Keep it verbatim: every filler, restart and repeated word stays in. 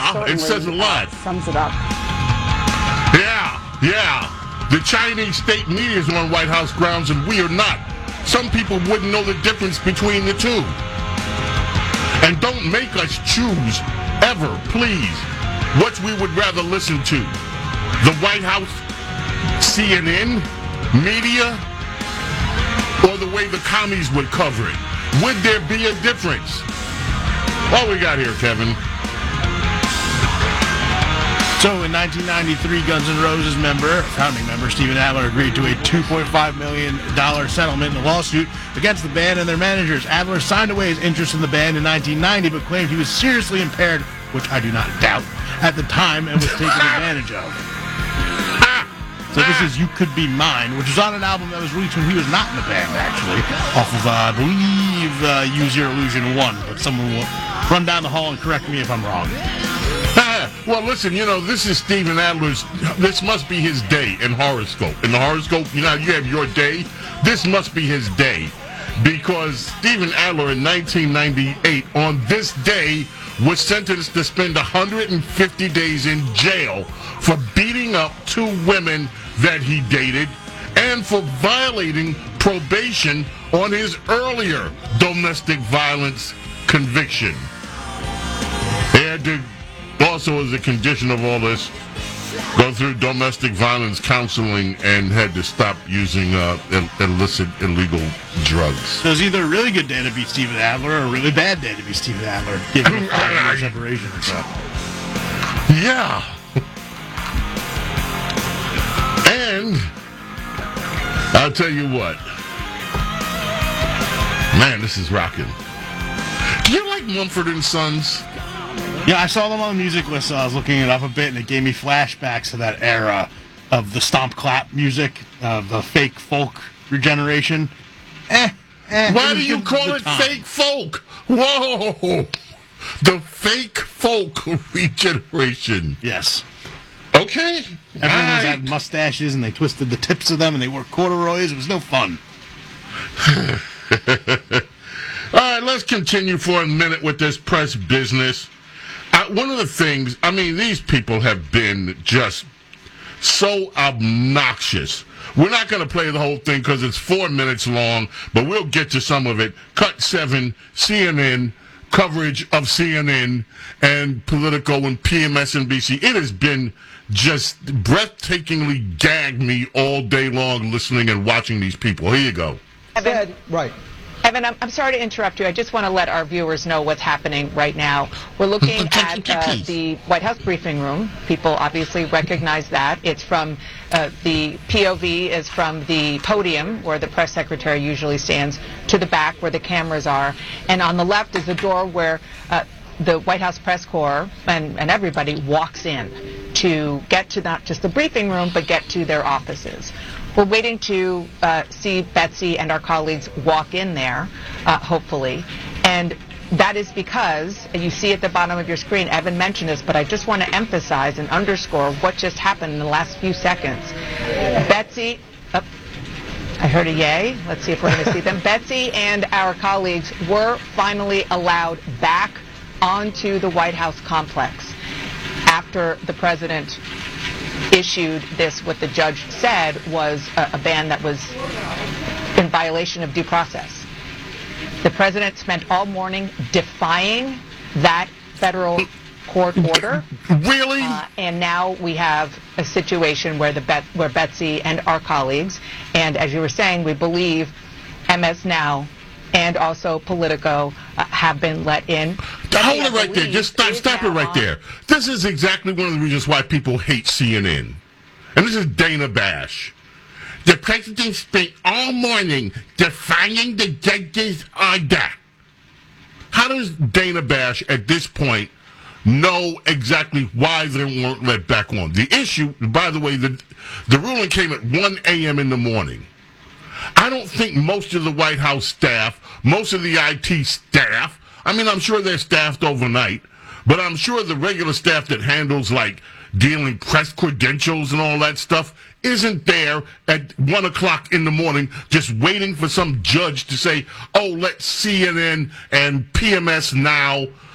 Yeah, it says a lot. Uh, sums it up. Yeah, yeah. The Chinese state media is on White House grounds and we are not. Some people wouldn't know the difference between the two. And don't make us choose, ever, please, what we would rather listen to. The White House, C N N, media, or the way the commies would cover it. Would there be a difference? What we got here, Kevin? So in nineteen ninety-three, Guns N' Roses member, founding member Steven Adler agreed to a two point five million dollars settlement in a lawsuit against the band and their managers. Adler signed away his interest in the band in nineteen ninety, but claimed he was seriously impaired, which I do not doubt, at the time and was taken advantage of. So this is You Could Be Mine, which was on an album that was released when he was not in the band, actually, off of, uh, I believe, uh, Use Your Illusion one, but someone will run down the hall and correct me if I'm wrong. Well, listen, you know, this is Steven Adler's, this must be his day in horoscope. In the horoscope, you know, you have your day. This must be his day because Steven Adler in nineteen ninety-eight, on this day, was sentenced to spend one hundred fifty days in jail for beating up two women that he dated and for violating probation on his earlier domestic violence conviction. He had to also, as a condition of all this, go through domestic violence counseling and had to stop using uh, illicit, illegal drugs. So it's either a really good day to be Steven Adler or a really bad day to be Steven Adler, given the five-year separation or so. Yeah. And I'll tell you what. Man, this is rocking. Do you like Mumford and Sons? Yeah, I saw them on the music list, so I was looking it up a bit, and it gave me flashbacks to that era of the stomp clap music, of the fake folk regeneration. Eh, eh. Why do you call it time. Fake folk? Whoa! The fake folk regeneration. Yes. Okay. Everyone right. had mustaches, and they twisted the tips of them, and they wore corduroys. It was no fun. All right, let's continue for a minute with this press business. Uh, one of the things, I mean, these people have been just so obnoxious. We're not going to play the whole thing because it's four minutes long, but we'll get to some of it. Cut seven, C N N, coverage of C N N and Politico and P M S N B C. It has been just breathtakingly gagged me all day long listening and watching these people. Here you go. Evan, right. Evan, I'm, I'm sorry to interrupt you. I just want to let our viewers know what's happening right now. We're looking at uh, the White House briefing room. People obviously recognize that. It's from uh, the P O V is from the podium where the press secretary usually stands to the back where the cameras are. And on the left is the door where uh, the White House press corps and, and everybody walks in to get to not just the briefing room, but get to their offices. We're waiting to uh, see Betsy and our colleagues walk in there, uh, hopefully. And that is because, you see at the bottom of your screen, Evan mentioned this, but I just want to emphasize and underscore what just happened in the last few seconds. Betsy, oh, I heard a yay. Let's see if we're going to see them. Betsy and our colleagues were finally allowed back onto the White House complex after the president issued this, what the judge said was a, a ban that was in violation of due process. The president spent all morning defying that federal court order. Really? Uh, and now we have a situation where the Bet- where Betsy and our colleagues, and as you were saying, we believe M S Now and also Politico uh, have been let in. Hold it right there. Just stop, stop it right there. This is exactly one of the reasons why people hate C N N. And this is Dana Bash. The president spent all morning defying the judge's order. How does Dana Bash at this point know exactly why they weren't let back on? The issue, by the way, the, the ruling came at one a.m. in the morning. I don't think most of the White House staff, most of the I T staff, I mean, I'm sure they're staffed overnight, but I'm sure the regular staff that handles, like, dealing press credentials and all that stuff isn't there at one o'clock in the morning just waiting for some judge to say, oh, let C N N and P M S Now